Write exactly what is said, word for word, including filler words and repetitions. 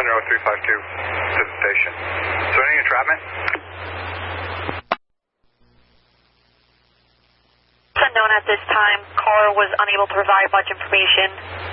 Thunder oh three five two to the station. So any entrapment? Unknown at this time. Caller was unable to provide much information.